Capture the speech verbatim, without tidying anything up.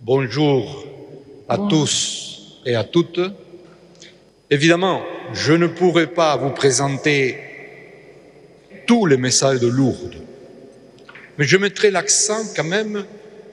Bonjour à tous et à toutes. Évidemment, je ne pourrai pas vous présenter tous les messages de Lourdes, mais je mettrai l'accent quand même